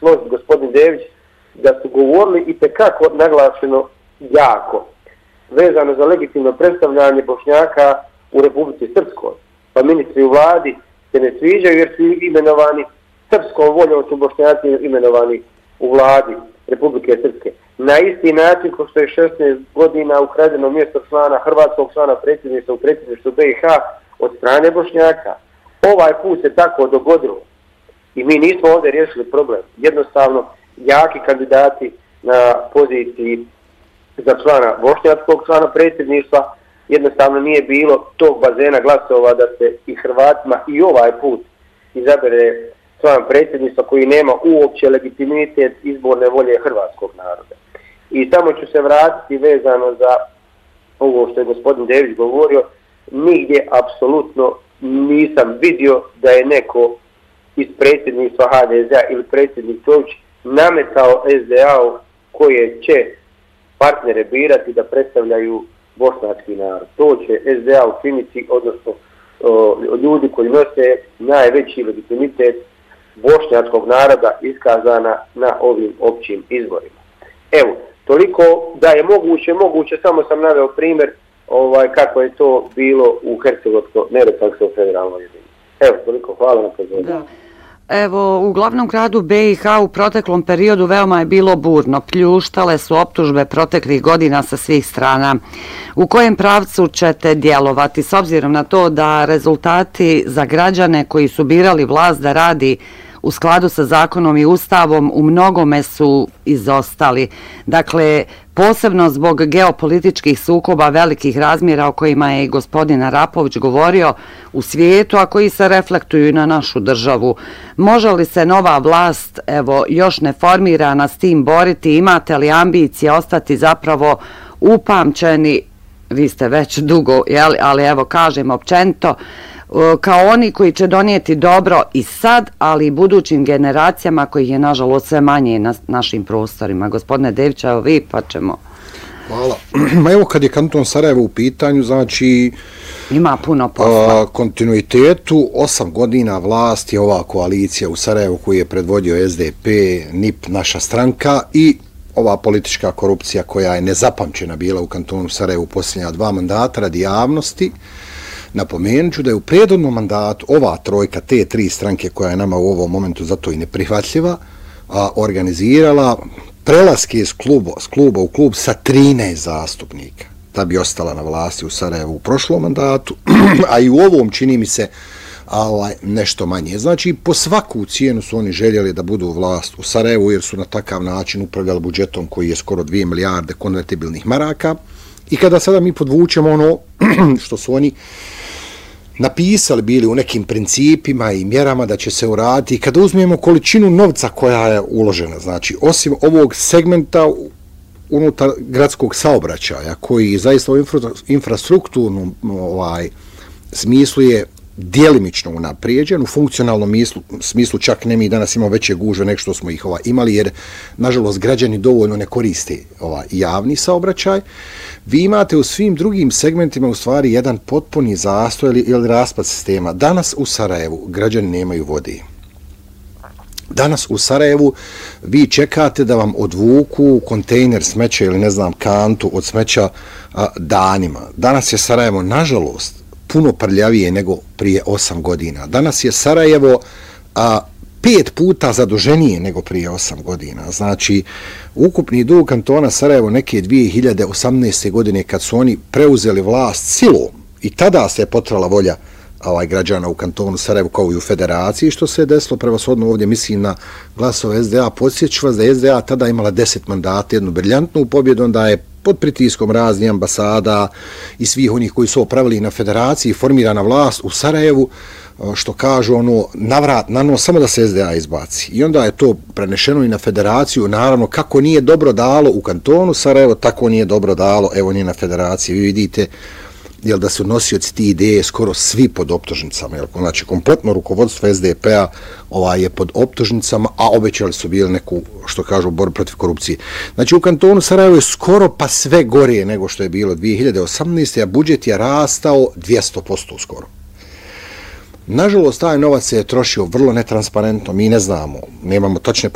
složiti gospodin Dević, da su govorili itekako naglašeno jako vezano za legitimno predstavljanje Bošnjaka u Republici Srpskoj. Pa ministri u vladi se ne sviđaju jer su imenovani srpskom voljom, su Bošnjaci imenovani u vladi Republike Srpske. Na isti način kao što je 16 godina ukradeno mjesto hrvatskog člana predsjedništva u predsjedništvu BiH od strane Bošnjaka. Ovaj put se tako dogodilo i mi nismo ovdje riješili problem. Jednostavno, jaki kandidati na poziciji za člana bošnjačkog člana predsjedništva, jednostavno nije bilo tog bazena glasova da se i Hrvatima i ovaj put izabere član predsjedništva koji nema uopće legitimitet izborne volje hrvatskog naroda. I samo ću se vratiti vezano za ovo što je gospodin Dević govorio, nigdje apsolutno nisam vidio da je neko iz predsjedništva HDZ-a ili predsjednik Čović nametao SDA-u koje će partnere birati da predstavljaju bošnjački narod. To će SDA učiniti, odnosno ljudi koji nose najveći legitimitet bošnjačkog naroda iskazana na ovim općim izborima. Evo, toliko da je moguće, samo sam naveo primjer kako je to bilo u Hercegovsko-Neretvanskoj federalnoj jedinici. Evo, toliko, hvala na pozornosti. Evo, u glavnom gradu BiH u proteklom periodu veoma je bilo burno. Pljuštale su optužbe proteklih godina sa svih strana. U kojem pravcu ćete djelovati s obzirom na to da rezultati za građane koji su birali vlast da radi u skladu sa zakonom i ustavom u mnogome su izostali? Dakle, posebno zbog geopolitičkih sukoba velikih razmjera o kojima je i gospodin Arapović govorio u svijetu, a koji se reflektuju na našu državu. Može li se nova vlast, evo, još neformirana s tim boriti? Imate li ambicije ostati zapravo upamćeni, vi ste već dugo, ali evo kažem općenito, kao oni koji će donijeti dobro i sad, ali i budućim generacijama kojih je nažalost sve manje na našim prostorima. Gospodine Dević, evo vi pa ćemo. Hvala. Evo kad je kanton Sarajevo u pitanju, znači ima puno posla. Kontinuitetu 8 godina vlasti je ova koalicija u Sarajevu koju je predvodio SDP, NIP, naša stranka i ova politička korupcija koja je nezapamćena bila u kantonu Sarajevu u posljednja 2 mandata radi javnosti. Napomenut ću da je u prethodnom mandatu ova trojka, te 3 stranke koja je nama u ovom momentu zato i neprihvatljiva, organizirala prelaske iz kluba u klub sa 13 zastupnika da bi ostala na vlasti u Sarajevu u prošlom mandatu, a i u ovom čini mi se nešto manje. Znači, po svaku cijenu su oni željeli da budu vlast u Sarajevu jer su na takav način upravljali budžetom koji je skoro 2 milijarde konvertibilnih maraka. I kada sada mi podvučemo ono što su oni napisali bili u nekim principima i mjerama da će se uraditi, kada uzmemo količinu novca koja je uložena, znači osim ovog segmenta unutar gradskog saobraćaja koji zaista u infrastrukturnom smislu je djelimično unaprijeđen, u funkcionalnom smislu čak ne mi danas imamo veće gužve nego što smo ih imali, jer nažalost građani dovoljno ne koriste javni saobraćaj. Vi imate u svim drugim segmentima u stvari jedan potpuni zastoj ili raspad sistema. Danas u Sarajevu građani nemaju vode. Danas u Sarajevu vi čekate da vam odvuku kontejner smeća ili ne znam kantu od smeća danima. Danas je Sarajevo nažalost puno prljavije nego prije 8 godina. Danas je Sarajevo 5 puta zaduženije nego prije 8 godina. Znači, ukupni dug kantona Sarajevo neke 2018. godine kad su oni preuzeli vlast silom i tada se je potrala volja građana u kantonu Sarajevu kao i u federaciji, što se je desilo prevashodno ovdje, mislim na glasove SDA. Podsjeću vas da je SDA tada imala 10 mandata, jednu briljantnu pobjedu, onda je pod pritiskom raznih ambasada i svih onih koji su opravili na federaciji formirana vlast u Sarajevu, što kažu navrat na nos, samo da se SDA izbaci. I onda je to prenešeno i na federaciju. Naravno, kako nije dobro dalo u kantonu Sarajevo, tako nije dobro dalo, evo nije na federaciji. Vi vidite da su nosioci ti ideje skoro svi pod optužnicama. Znači, kompletno rukovodstvo SDP-a je pod optužnicama, a obećali su bili neku, što kažu, borbu protiv korupcije. Znači, u kantonu Sarajevo je skoro pa sve gorije nego što je bilo 2018. a budžet je rastao 200% skoro. Nažalost, taj novac se je trošio vrlo netransparentno, mi ne znamo, nemamo točne